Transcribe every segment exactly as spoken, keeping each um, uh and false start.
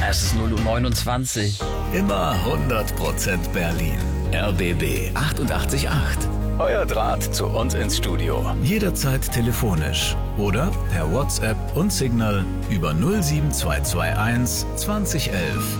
es ist null Uhr neunundzwanzig. Immer hundert Prozent Berlin. R B B achtundachtzig Komma acht. Euer Draht zu uns ins Studio. Jederzeit telefonisch oder per WhatsApp und Signal über null sieben zwei zwei eins zwanzig elf.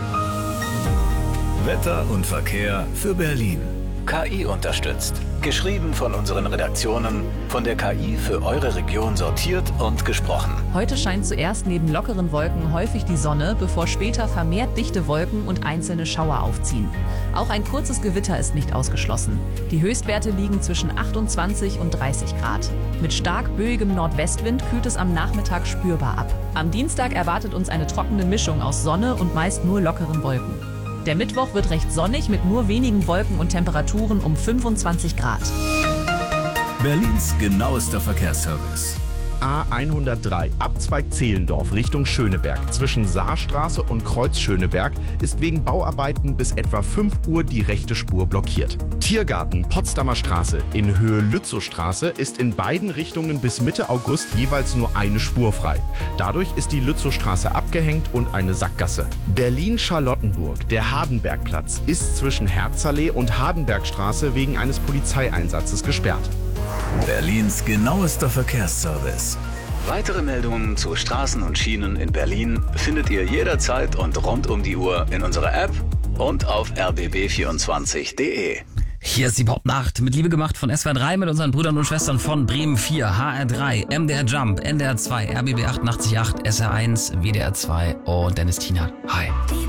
Wetter und Verkehr für Berlin. K I unterstützt. Geschrieben von unseren Redaktionen, von der K I für eure Region sortiert und gesprochen. Heute scheint zuerst neben lockeren Wolken häufig die Sonne, bevor später vermehrt dichte Wolken und einzelne Schauer aufziehen. Auch ein kurzes Gewitter ist nicht ausgeschlossen. Die Höchstwerte liegen zwischen achtundzwanzig und dreißig Grad. Mit stark böigem Nordwestwind kühlt es am Nachmittag spürbar ab. Am Dienstag erwartet uns eine trockene Mischung aus Sonne und meist nur lockeren Wolken. Der Mittwoch wird recht sonnig mit nur wenigen Wolken und Temperaturen um fünfundzwanzig Grad. Berlins genauester Verkehrsservice. A hundertdrei, Abzweig Zehlendorf Richtung Schöneberg. Zwischen Saarstraße und Kreuz Schöneberg ist wegen Bauarbeiten bis etwa fünf Uhr die rechte Spur blockiert. Tiergarten Potsdamer Straße in Höhe Lützowstraße ist in beiden Richtungen bis Mitte August jeweils nur eine Spur frei. Dadurch ist die Lützowstraße abgehängt und eine Sackgasse. Berlin-Charlottenburg, der Hardenbergplatz, ist zwischen Herzallee und Hardenbergstraße wegen eines Polizeieinsatzes gesperrt. Berlins genauester Verkehrsservice. Weitere Meldungen zu Straßen und Schienen in Berlin findet ihr jederzeit und rund um die Uhr in unserer App und auf r b b vierundzwanzig punkt de. Hier ist die Popnacht mit Liebe gemacht von S W R drei mit unseren Brüdern und Schwestern von Bremen vier, H R drei, M D R Jump, N D R zwei, R B B achtundachtzig Komma acht, S R eins, W D R zwei und Dennis Tienert. Hi.